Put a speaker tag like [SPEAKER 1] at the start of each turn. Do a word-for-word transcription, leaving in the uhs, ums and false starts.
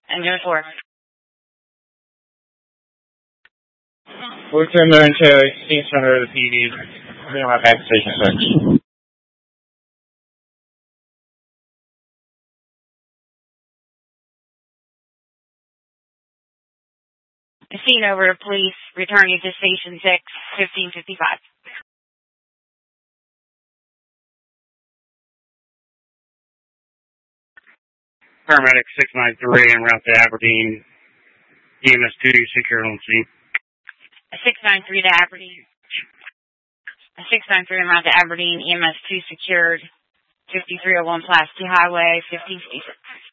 [SPEAKER 1] Engine four.
[SPEAKER 2] We're turning into east center of the P D. Bring my back station search.
[SPEAKER 1] Scene over to police. Returning to station six, fifteen fifty-five.
[SPEAKER 2] Paramedic six nine three en route to Aberdeen. E M S two secured on scene.
[SPEAKER 1] six nine three to Aberdeen. six nine three en route to Aberdeen. E M S two secured. fifty-three oh one Pulaski Highway, fifteen fifty-six.